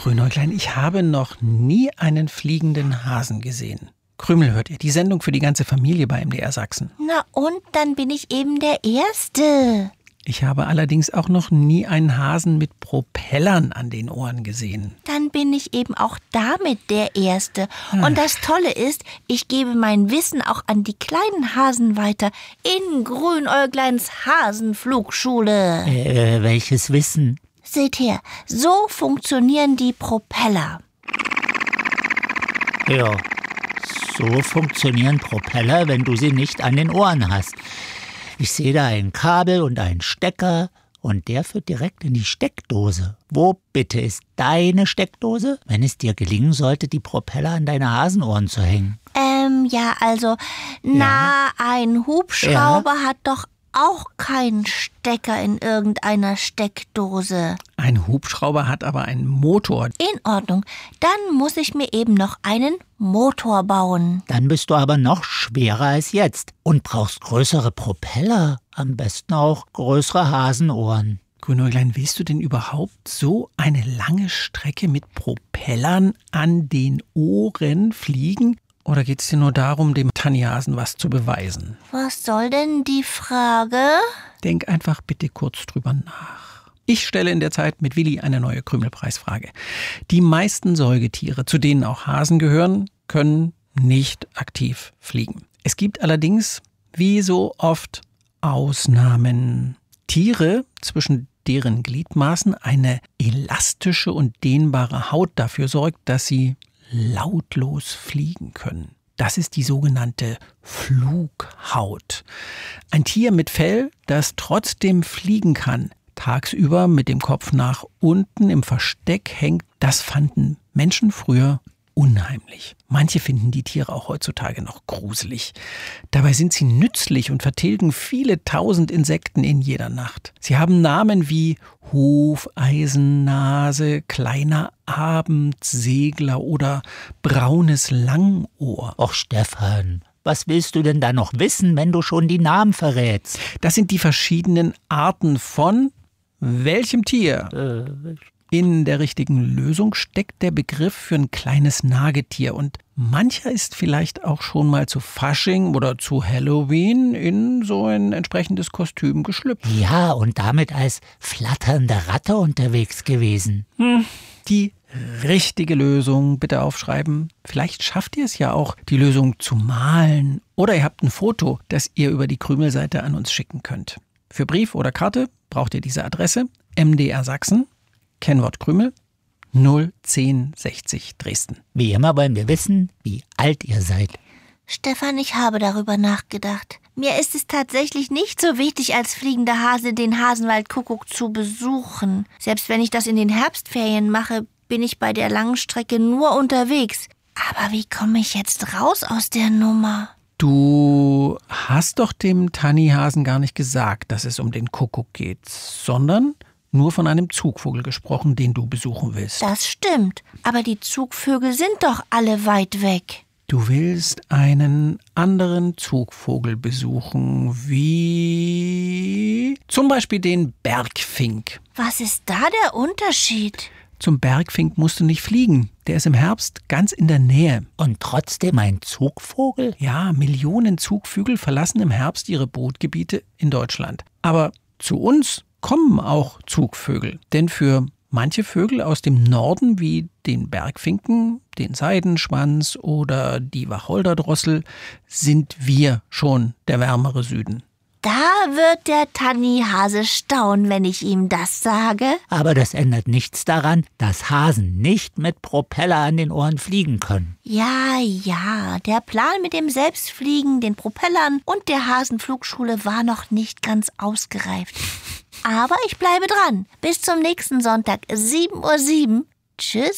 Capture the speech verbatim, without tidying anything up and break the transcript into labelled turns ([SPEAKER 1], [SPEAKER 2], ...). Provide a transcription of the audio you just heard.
[SPEAKER 1] Grünäuglein, ich habe noch nie einen fliegenden Hasen gesehen. Krümel hört ihr, die Sendung für die ganze Familie bei M D R Sachsen.
[SPEAKER 2] Na und, dann bin ich eben der Erste.
[SPEAKER 1] Ich habe allerdings auch noch nie einen Hasen mit Propellern an den Ohren gesehen.
[SPEAKER 2] Dann bin ich eben auch damit der Erste. Und das Tolle ist, ich gebe mein Wissen auch an die kleinen Hasen weiter in Grünäugleins Hasenflugschule.
[SPEAKER 3] Äh, welches Wissen?
[SPEAKER 2] Seht her, so funktionieren die Propeller.
[SPEAKER 3] Ja, so funktionieren Propeller, wenn du sie nicht an den Ohren hast. Ich sehe da ein Kabel und einen Stecker und der führt direkt in die Steckdose. Wo bitte ist deine Steckdose, wenn es dir gelingen sollte, die Propeller an deine Hasenohren zu hängen?
[SPEAKER 2] Ähm, ja, also, na,
[SPEAKER 3] Ja.
[SPEAKER 2] ein Hubschrauber ja. hat doch auch keinen Stecker in irgendeiner Steckdose.
[SPEAKER 1] Ein Hubschrauber hat aber einen Motor.
[SPEAKER 2] In Ordnung, dann muss ich mir eben noch einen Motor bauen.
[SPEAKER 3] Dann bist du aber noch schwerer als jetzt und brauchst größere Propeller, am besten auch größere Hasenohren.
[SPEAKER 1] Grünäuglein, willst du denn überhaupt so eine lange Strecke mit Propellern an den Ohren fliegen? Oder geht es dir nur darum, dem Tannhasen was zu beweisen?
[SPEAKER 2] Was soll denn die Frage?
[SPEAKER 1] Denk einfach bitte kurz drüber nach. Ich stelle in der Zeit mit Willi eine neue Krümelpreisfrage. Die meisten Säugetiere, zu denen auch Hasen gehören, können nicht aktiv fliegen. Es gibt allerdings, wie so oft, Ausnahmen. Tiere, zwischen deren Gliedmaßen eine elastische und dehnbare Haut dafür sorgt, dass sie lautlos fliegen können. Das ist die sogenannte Flughaut. Ein Tier mit Fell, das trotzdem fliegen kann, tagsüber mit dem Kopf nach unten im Versteck hängt, das fanden Menschen früher unheimlich. Manche finden die Tiere auch heutzutage noch gruselig. Dabei sind sie nützlich und vertilgen viele tausend Insekten in jeder Nacht. Sie haben Namen wie Hufeisennase, kleiner Abendsegler oder braunes Langohr.
[SPEAKER 3] Och, Stefan, was willst du denn da noch wissen, wenn du schon die Namen verrätst?
[SPEAKER 1] Das sind die verschiedenen Arten von welchem Tier?
[SPEAKER 3] Äh,
[SPEAKER 1] In der richtigen Lösung steckt der Begriff für ein kleines Nagetier und mancher ist vielleicht auch schon mal zu Fasching oder zu Halloween in so ein entsprechendes Kostüm geschlüpft.
[SPEAKER 3] ja, und damit als flatternde Ratte unterwegs gewesen.
[SPEAKER 1] Hm. Die richtige Lösung bitte aufschreiben. Vielleicht schafft ihr es ja auch, die Lösung zu malen. Oder ihr habt ein Foto, das ihr über die Krümelseite an uns schicken könnt. Für Brief oder Karte braucht ihr diese Adresse: M D R Sachsen, Kennwort Krümel, null zehn sechzig Dresden.
[SPEAKER 3] Wie immer wollen wir wissen, wie alt ihr seid.
[SPEAKER 2] Stefan, ich habe darüber nachgedacht. Mir ist es tatsächlich nicht so wichtig, als fliegender Hase den Hasenwaldkuckuck zu besuchen. Selbst wenn ich das in den Herbstferien mache, bin ich bei der langen Strecke nur unterwegs. Aber wie komme ich jetzt raus aus der Nummer?
[SPEAKER 1] Du hast doch dem Tannhasen gar nicht gesagt, dass es um den Kuckuck geht, sondern nur von einem Zugvogel gesprochen, den du besuchen willst.
[SPEAKER 2] Das stimmt, aber die Zugvögel sind doch alle weit weg.
[SPEAKER 1] Du willst einen anderen Zugvogel besuchen, wie zum Beispiel den Bergfink.
[SPEAKER 2] Was ist da der Unterschied?
[SPEAKER 1] Zum Bergfink musst du nicht fliegen. Der ist im Herbst ganz in der Nähe.
[SPEAKER 3] Und trotzdem ein Zugvogel?
[SPEAKER 1] Ja, Millionen Zugvögel verlassen im Herbst ihre Brutgebiete in Deutschland. Aber zu uns kommen auch Zugvögel. Denn für manche Vögel aus dem Norden, wie den Bergfinken, den Seidenschwanz oder die Wacholderdrossel, sind wir schon der wärmere Süden.
[SPEAKER 2] Da wird der Tannhase staunen, wenn ich ihm das sage.
[SPEAKER 3] Aber das ändert nichts daran, dass Hasen nicht mit Propeller an den Ohren fliegen können.
[SPEAKER 2] Ja, ja, der Plan mit dem Selbstfliegen, den Propellern und der Hasenflugschule war noch nicht ganz ausgereift. Aber ich bleibe dran. Bis zum nächsten Sonntag, sieben Uhr sieben. Tschüss.